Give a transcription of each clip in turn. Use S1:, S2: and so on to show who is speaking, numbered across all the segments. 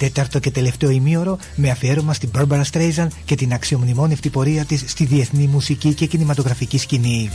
S1: τέταρτο και τελευταίο ημίωρο με αφιέρωμα στην Barbara Streisand και την αξιομνημόνευτη πορεία της στη διεθνή μουσική και κινηματογραφική σκηνή.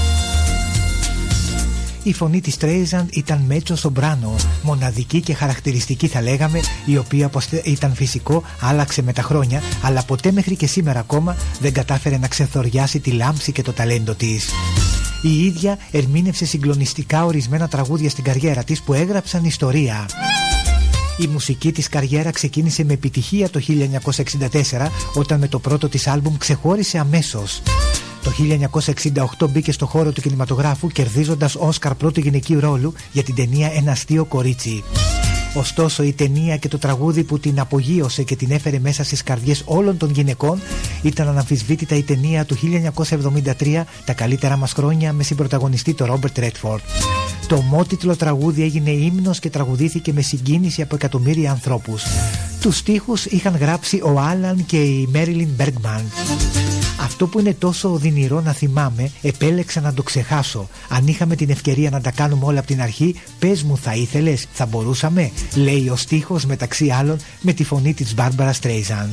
S1: Η φωνή της Streisand ήταν μέτσο σομπράνο, μοναδική και χαρακτηριστική θα λέγαμε, η οποία ήταν φυσικό, άλλαξε με τα χρόνια, αλλά ποτέ μέχρι και σήμερα ακόμα δεν κατάφερε να ξεθοριάσει τη λάμψη και το ταλέντο της. Η ίδια ερμήνευσε συγκλονιστικά ορισμένα τραγούδια στην καριέρα της που έγραψαν ιστορία. Η μουσική της καριέρα ξεκίνησε με επιτυχία το 1964, όταν με το πρώτο της άλμπουμ ξεχώρισε αμέσως. Το 1968 μπήκε στο χώρο του κινηματογράφου, κερδίζοντας Όσκαρ πρώτου γυναικείου ρόλου για την ταινία «Ένα αστείο κορίτσι». Ωστόσο η ταινία και το τραγούδι που την απογείωσε και την έφερε μέσα στις καρδιές όλων των γυναικών ήταν αναμφισβήτητα η ταινία του 1973 «Τα καλύτερα μας χρόνια» με συμπρωταγωνιστή τον Ρόμπερτ Ρέντφορντ. Το ομότιτλο τραγούδι έγινε ύμνος και τραγουδήθηκε με συγκίνηση από εκατομμύρια ανθρώπους. Τους στίχους είχαν γράψει ο Άλαν και η Μέριλιν Μπέργκμαν. Αυτό που είναι τόσο οδυνηρό να θυμάμαι, επέλεξα να το ξεχάσω. Αν είχαμε την ευκαιρία να τα κάνουμε όλα από την αρχή, πες μου, θα ήθελες, θα μπορούσαμε, λέει ο στίχος μεταξύ άλλων με τη φωνή της Barbara Streisand.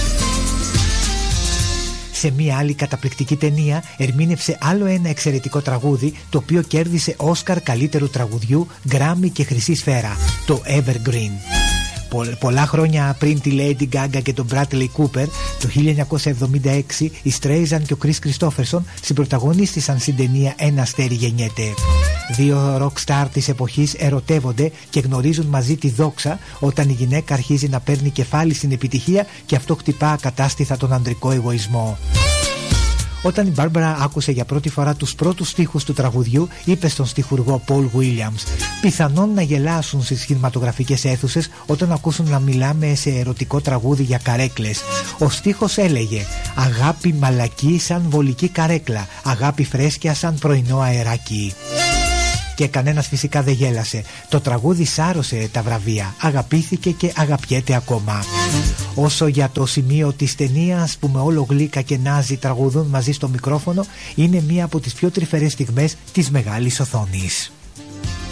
S1: Σε μία άλλη καταπληκτική ταινία ερμήνευσε άλλο ένα εξαιρετικό τραγούδι, το οποίο κέρδισε Όσκαρ καλύτερου τραγουδιού, Γκράμι και χρυσή σφαίρα, το Evergreen. Πολλά χρόνια πριν τη Lady Gaga και τον Bradley Cooper, το 1976 η Streisand και ο Chris Christopherson συμπρωταγωνίστησαν στην ταινία «Ένα αστέρι γεννιέται». Δύο rock star της εποχής ερωτεύονται και γνωρίζουν μαζί τη δόξα, όταν η γυναίκα αρχίζει να παίρνει κεφάλι στην επιτυχία και αυτό χτυπά ακατάστηθα τον ανδρικό εγωισμό. Όταν η Μπάρμπαρα άκουσε για πρώτη φορά τους πρώτους στίχους του τραγουδιού, είπε στον στιχουργό Paul Williams: «Πιθανόν να γελάσουν στις κινηματογραφικές αίθουσες όταν ακούσουν να μιλάμε σε ερωτικό τραγούδι για καρέκλες». Ο στίχος έλεγε: «Αγάπη μαλακή σαν βολική καρέκλα, αγάπη φρέσκια σαν πρωινό αεράκι». Και κανένας φυσικά δεν γέλασε. Το τραγούδι σάρωσε τα βραβεία, αγαπήθηκε και αγαπιέται ακόμα. Όσο για το σημείο της ταινίας που με όλο γλύκα και νάζι τραγουδούν μαζί στο μικρόφωνο, είναι μία από τις πιο τρυφερές στιγμές της μεγάλης οθόνης.